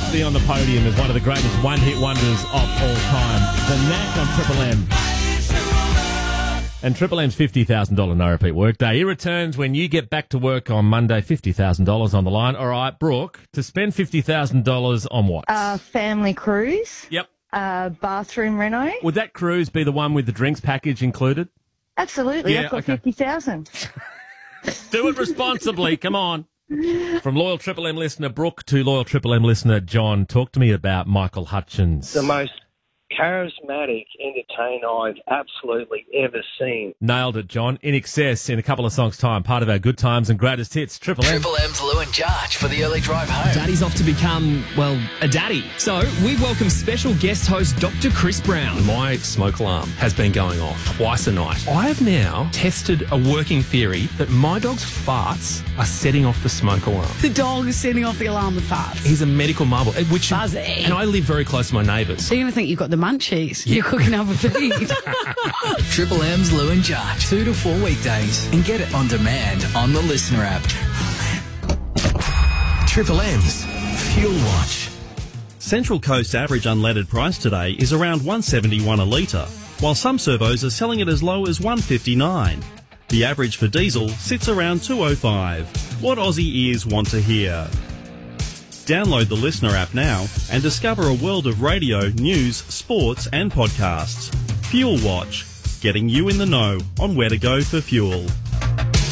to be on the podium as one of the greatest one-hit wonders of all time. The Knack on Triple M. And Triple M's $50,000 no repeat workday. He returns when you get back to work on Monday. $50,000 on the line. All right, Brooke, to spend $50,000 on what? Family cruise. Yep. Bathroom reno. Would that cruise be the one with the drinks package included? Absolutely. Yeah, I've got okay. 50,000. Do it responsibly. Come on. From loyal Triple M listener Brooke to loyal Triple M listener John, talk to me about Michael Hutchins. The most charismatic entertainer I've absolutely ever seen. Nailed it, John. In Excess in a couple of songs' time. Part of our good times and greatest hits. Triple M. Triple M's Lou and Jarge for the early drive home. Daddy's off to become, well, a daddy. So we welcome special guest host Dr. Chris Brown. My smoke alarm has been going off twice a night. I have now tested a working theory that my dog's farts are setting off the smoke alarm. The dog is setting off the alarm with farts. He's a medical marvel, which Buzzy. And I live very close to my neighbours. So you're going to think you've got the munchies. You're cooking up a feed. Triple M's Lou and Jarge, 2 to 4 weekdays, and get it on demand on the Listener app. Triple M's Fuel Watch. Central Coast's average unleaded price today is around $1.71 a litre, while some servos are selling it as low as $1.59. The average for diesel sits around $2.05. What Aussie ears want to hear? Download the Listener app now and discover a world of radio, news, sports and podcasts. Fuel Watch, getting you in the know on where to go for fuel.